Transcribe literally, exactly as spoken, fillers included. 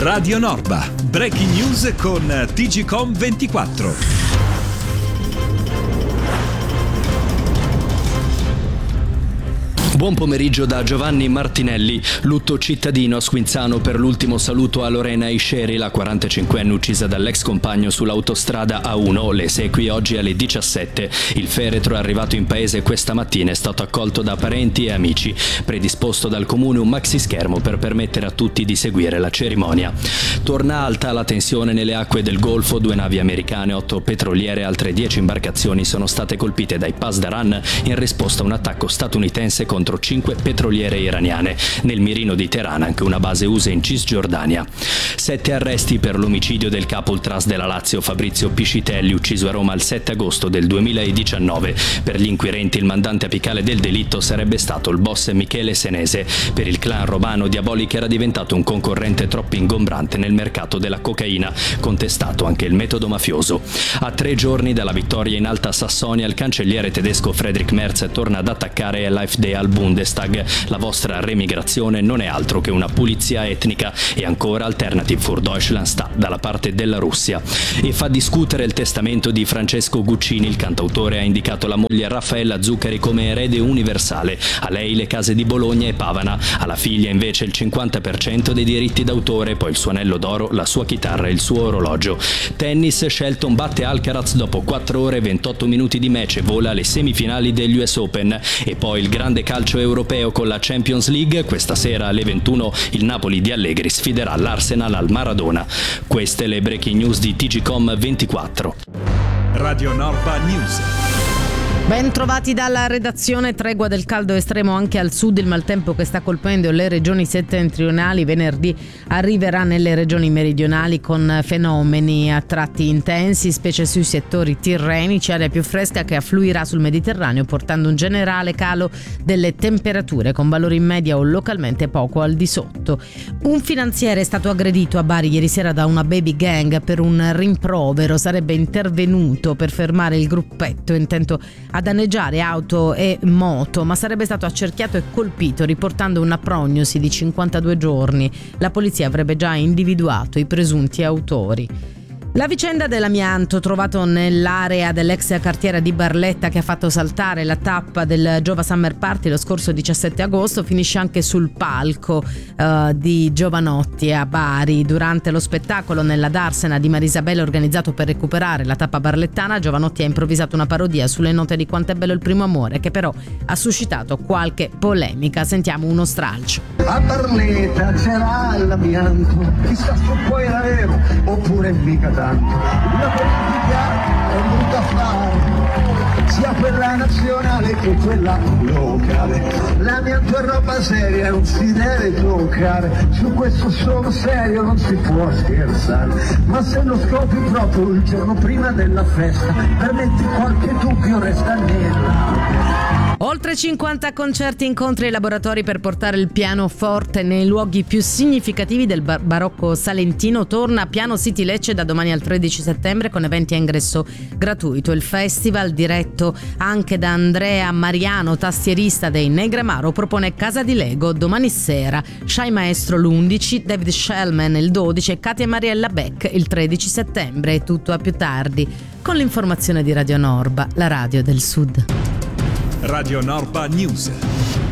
Radio Norba, breaking news con T G Com ventiquattro. Buon pomeriggio da Giovanni Martinelli. Lutto cittadino a Squinzano per l'ultimo saluto a Lorena Isceri, la quarantacinquenne uccisa dall'ex compagno sull'autostrada A uno. Le esequie oggi alle diciassette. Il feretro è arrivato in paese questa mattina, è stato accolto da parenti e amici. Predisposto dal comune un maxi schermo per permettere a tutti di seguire la cerimonia. Torna alta la tensione nelle acque del Golfo. Due navi americane, otto petroliere e altre dieci imbarcazioni sono state colpite dai Pasdaran in risposta a un attacco statunitense contro cinque petroliere iraniane. Nel mirino di Teheran anche una base U S A in Cisgiordania. Sette arresti per l'omicidio del capo ultras della Lazio Fabrizio Piscitelli, ucciso a Roma il sette agosto del duemiladiciannove. Per gli inquirenti il mandante apicale del delitto sarebbe stato il boss Michele Senese. Per il clan romano Diabolic era diventato un concorrente troppo ingombrante nel mercato della cocaina, contestato anche il metodo mafioso. A tre giorni dalla vittoria in Alta Sassonia, il cancelliere tedesco Friedrich Merz torna ad attaccare l'AfD al Bundestag. La vostra remigrazione non è altro che una pulizia etnica, e ancora Alternative für Deutschland sta dalla parte della Russia. E fa discutere il testamento di Francesco Guccini. Il cantautore ha indicato la moglie Raffaella Zuccari come erede universale, a lei le case di Bologna e Pavana, alla figlia invece il cinquanta per cento dei diritti d'autore, poi il suo anello d'oro, la sua chitarra e il suo orologio. Tennis, Shelton batte Alcaraz dopo quattro ore e ventotto minuti di match e vola alle semifinali degli U S Open. E poi il grande calcio europeo con la Champions League. Questa sera alle ventuno il Napoli di Allegri sfiderà l'Arsenal al Maradona. Queste le breaking news di T G Com ventiquattro. Radio Norba News. Ben trovati dalla redazione. Tregua del caldo estremo anche al sud. Il maltempo che sta colpendo le regioni settentrionali venerdì arriverà nelle regioni meridionali con fenomeni a tratti intensi, specie sui settori tirrenici, aria più fresca che affluirà sul Mediterraneo portando un generale calo delle temperature con valori in media o localmente poco al di sotto. Un finanziere è stato aggredito a Bari ieri sera da una baby gang per un rimprovero. Sarebbe intervenuto per fermare il gruppetto intento a danneggiare auto e moto, ma sarebbe stato accerchiato e colpito, riportando una prognosi di cinquantadue giorni. La polizia avrebbe già individuato i presunti autori. La vicenda dell'amianto trovato nell'area dell'ex cartiera di Barletta, che ha fatto saltare la tappa del Giova Summer Party lo scorso diciassette agosto, finisce anche sul palco uh, di Giovanotti a Bari. Durante lo spettacolo nella Darsena di Marisabella organizzato per recuperare la tappa barlettana, Giovanotti ha improvvisato una parodia sulle note di Quanto è bello il primo amore, che però ha suscitato qualche polemica. Sentiamo uno stralcio. A Barletta c'era l'amianto, chissà se poi era vero oppure mica tanto. La politica è brutta fare, sia quella nazionale che quella locale. L'amianto è roba seria, non si deve toccare, su questo sono serio, non si può scherzare. Ma se lo scopri proprio il giorno prima della festa, permetti qualche dubbio resta nella. Oltre cinquanta concerti, incontri e laboratori per portare il pianoforte nei luoghi più significativi del bar- barocco salentino. Torna Piano City Lecce da domani al tredici settembre con eventi a ingresso gratuito. Il festival, diretto anche da Andrea Mariano, tastierista dei Negramaro, propone Casa di Lego domani sera, Shy Maestro l'undici, David Shellman il dodici e Katia Mariella Beck il tredici settembre. E tutto a più tardi con l'informazione di Radio Norba, la radio del Sud. Radio Norba News.